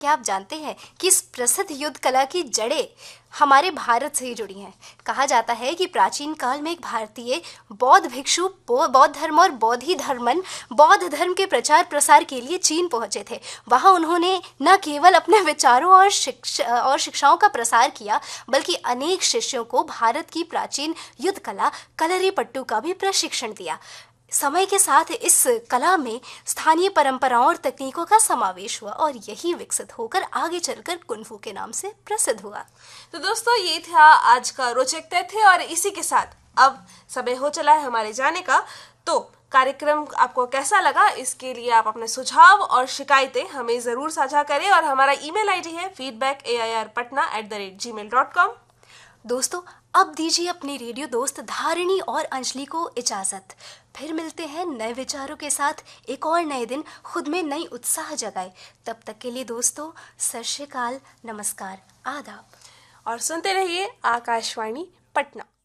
क्या आप जानते हैं कि इस प्रसिद्ध युद्ध कला की जड़ें हमारे भारत से ही जुड़ी हैं। कहा जाता है कि प्राचीन काल में एक भारतीय बौद्ध भिक्षु बौद्ध धर्म और बौद्धि धर्मन बौद्ध धर्म के प्रचार प्रसार के लिए चीन पहुंचे थे। वहां उन्होंने न केवल अपने विचारों और शिक्षाओं का प्रसार किया, बल्कि अनेक शिष्यों को भारत की प्राचीन युद्ध कला कलरीपट्टू का भी प्रशिक्षण दिया। समय के साथ इस कला में स्थानीय परंपराओं और तकनीकों का समावेश हुआ और यही विकसित होकर आगे चलकर कुंफू के नाम से प्रसिद्ध हुआ। तो दोस्तों, ये था आज का रोचक तथ्य और इसी के साथ अब समय हो चला है हमारे जाने का। तो कार्यक्रम आपको कैसा लगा, इसके लिए आप अपने सुझाव और शिकायतें हमें ज़रूर साझा करें और हमारा ईमेल आईडी है feedback@airpatna@gmail.com। दोस्तों, अब दीजिए अपनी रेडियो दोस्त धारिणी और अंजलि को इजाजत। फिर मिलते हैं नए विचारों के साथ एक और नए दिन। खुद में नई उत्साह जगाए। तब तक के लिए दोस्तों, सत श्री अकाल, नमस्कार, आदाब और सुनते रहिए आकाशवाणी पटना।